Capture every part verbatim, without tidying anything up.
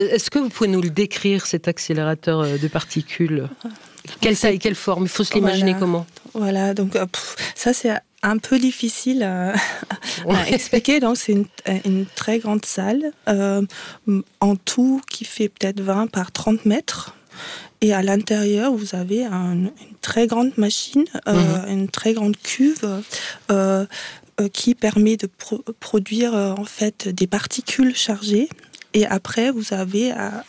Est-ce que vous pouvez nous le décrire, cet accélérateur de particules ? Quelle taille, quelle forme ? Il faut se l'imaginer voilà. comment ? Voilà, donc pff, ça c'est un peu difficile à, à expliquer. Donc c'est une, une très grande salle, euh, en tout qui fait peut-être vingt par trente mètres. Et à l'intérieur, vous avez un, une très grande machine, euh, mmh. une très grande cuve euh, euh, qui permet de pro- produire euh, en fait des particules chargées. Et après, vous avez à,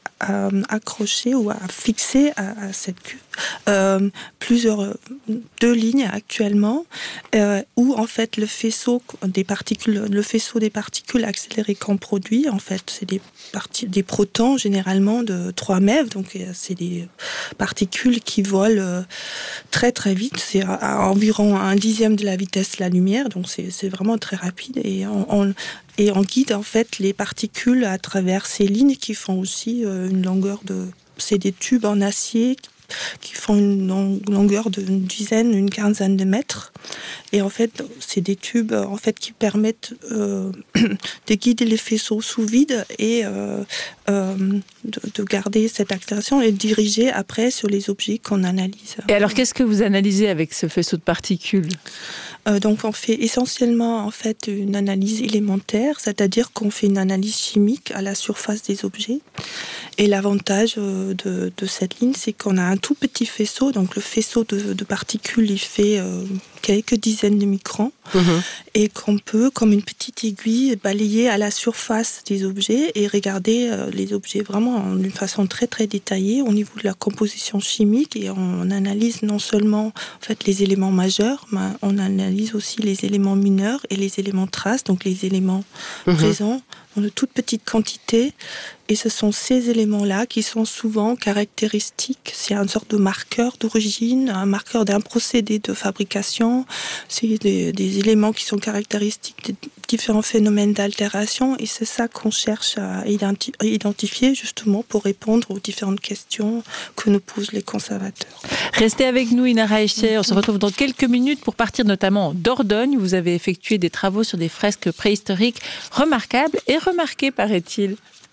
à accrocher ou à fixer à, à cette cuve euh, plusieurs deux lignes actuellement euh, où en fait le faisceau des particules, le faisceau des particules accélérées qu'on produit, en fait, c'est des parti- des protons généralement de trois MeV, donc c'est des particules qui volent très très vite, c'est à, à environ un dixième de la vitesse de la lumière, donc c'est, c'est vraiment très rapide et on, on, et on guide en fait les particules à travers ces lignes qui font aussi euh, une longueur de... C'est des tubes en acier qui font une longueur d'une dizaine, une quinzaine de mètres. Et en fait, c'est des tubes en fait, qui permettent euh, de guider les faisceaux sous vide et euh, euh, de, de garder cette accélération et de diriger après sur les objets qu'on analyse. Et alors, qu'est-ce que vous analysez avec ce faisceau de particules ? Euh, donc, on fait essentiellement en fait, une analyse élémentaire, c'est-à-dire qu'on fait une analyse chimique à la surface des objets. Et l'avantage de, de cette ligne, c'est qu'on a un tout petit faisceau. Donc, le faisceau de, de particules, il fait euh, quelques dizaines de microns. Mmh. Et qu'on peut, comme une petite aiguille, balayer à la surface des objets et regarder euh, les objets vraiment d'une façon très, très détaillée au niveau de la composition chimique. Et on analyse non seulement en fait, les éléments majeurs, mais on analyse aussi les éléments mineurs et les éléments traces, donc les éléments mmh. présents dans de toutes petites quantités. Et ce sont ces éléments-là qui sont souvent caractéristiques. C'est une sorte de marqueur d'origine, un marqueur d'un procédé de fabrication. C'est des, des éléments qui sont caractéristiques de différents phénomènes d'altération. Et c'est ça qu'on cherche à identi- identifier justement pour répondre aux différentes questions que nous posent les conservateurs. Restez avec nous, Inara Echter. On se retrouve dans quelques minutes pour partir notamment en Dordogne. Vous avez effectué des travaux sur des fresques préhistoriques remarquables et remarquées, paraît-il.